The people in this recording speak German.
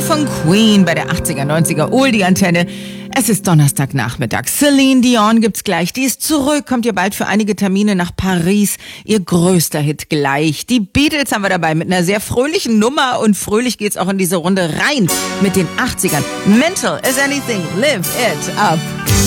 von Queen bei der 80er, 90er Oldie-Antenne. Es ist Donnerstagnachmittag. Celine Dion gibt's gleich. Die ist zurück, kommt ihr bald für einige Termine nach Paris. Ihr größter Hit gleich. Die Beatles haben wir dabei mit einer sehr fröhlichen Nummer und fröhlich geht's auch in diese Runde rein mit den 80ern. Mental as anything, live it up.